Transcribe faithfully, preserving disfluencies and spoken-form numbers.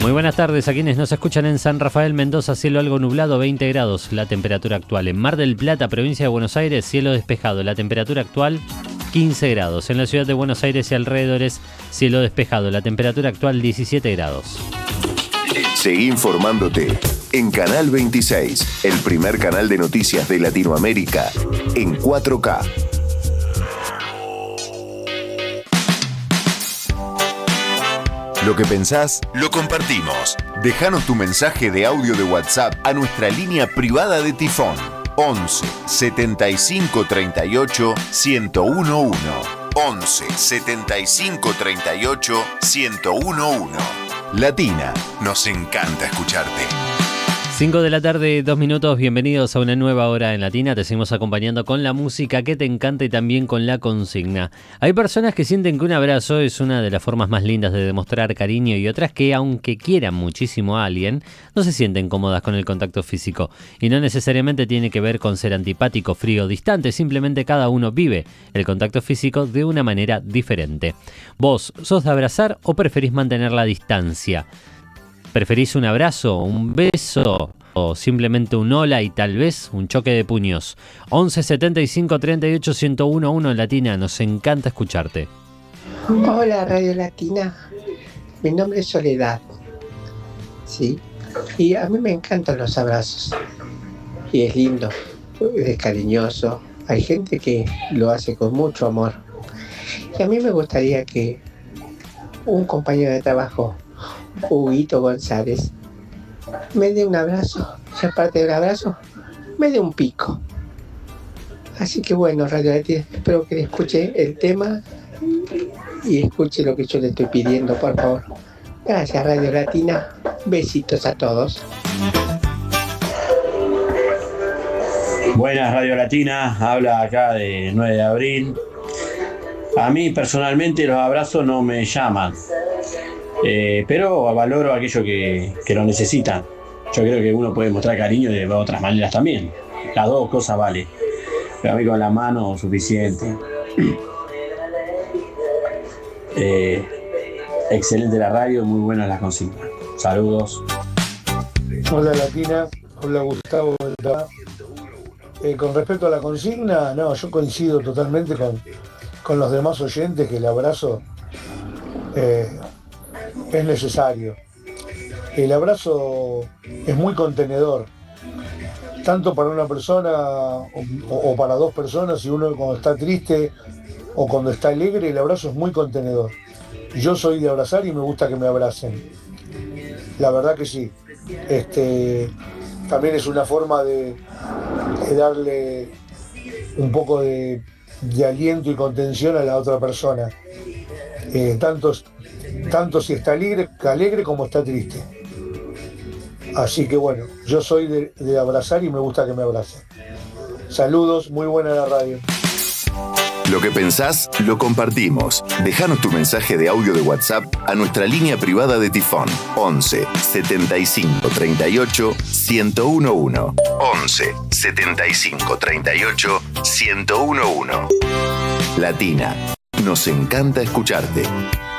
Muy buenas tardes a quienes nos escuchan en San Rafael, Mendoza, cielo algo nublado, veinte grados, la temperatura actual. En Mar del Plata, provincia de Buenos Aires, cielo despejado, la temperatura actual quince grados. En la ciudad de Buenos Aires y alrededores, cielo despejado, la temperatura actual diecisiete grados. Seguí informándote en Canal veintiséis, el primer canal de noticias de Latinoamérica en cuatro K. Lo que pensás, lo compartimos. Déjanos tu mensaje de audio de WhatsApp a nuestra línea privada de Tifón. once setenta y cinco treinta y ocho ciento uno. once setenta y cinco treinta y ocho ciento uno. Latina, nos encanta escucharte. cinco de la tarde, dos minutos, bienvenidos a una nueva hora en Latina. Te seguimos acompañando con la música que te encanta y también con la consigna. Hay personas que sienten que un abrazo es una de las formas más lindas de demostrar cariño y otras que, aunque quieran muchísimo a alguien, no se sienten cómodas con el contacto físico. Y no necesariamente tiene que ver con ser antipático, frío o distante, simplemente cada uno vive el contacto físico de una manera diferente. ¿Vos sos de abrazar o preferís mantener la distancia? ¿Preferís un abrazo, un beso o simplemente un hola y tal vez un choque de puños? once setenta y cinco treinta y ocho ciento uno en Latina, nos encanta escucharte. Hola Radio Latina, mi nombre es Soledad, sí, y a mí me encantan los abrazos y es lindo, es cariñoso, hay gente que lo hace con mucho amor y a mí me gustaría que un compañero de trabajo, Huguito González, me dé un abrazo y aparte del abrazo me dé un pico. Así que bueno, Radio Latina, espero que escuche el tema y escuche lo que yo le estoy pidiendo, por favor. Gracias Radio Latina, besitos a todos. Buenas Radio Latina, habla acá de nueve de abril. A mí personalmente los abrazos no me llaman. Eh, pero valoro a aquellos que, que lo necesitan. Yo creo que uno puede mostrar cariño de otras maneras también. Las dos cosas vale. Pero a mí con la mano suficiente. Eh, excelente la radio, muy buenas las consignas. Saludos. Hola Latina, hola Gustavo. Eh, con respecto a la consigna, no, yo coincido totalmente con, con los demás oyentes que el abrazo eh, es necesario. El abrazo es muy contenedor, tanto para una persona o, o para dos personas, y uno cuando está triste o cuando está alegre, el abrazo es muy contenedor. Yo soy de abrazar y me gusta que me abracen. La verdad que sí. Este, también es una forma de, de darle un poco de, de aliento y contención a la otra persona. Eh, tanto, tanto si está alegre, alegre como está triste. Así que bueno, yo soy de, de abrazar y me gusta que me abracen. Saludos, muy buena la radio. Lo que pensás, lo compartimos. Déjanos tu mensaje de audio de WhatsApp a nuestra línea privada de Tifón. once setenta y cinco treinta y ocho ciento uno. once setenta y cinco treinta y ocho ciento uno. Latina, nos encanta escucharte.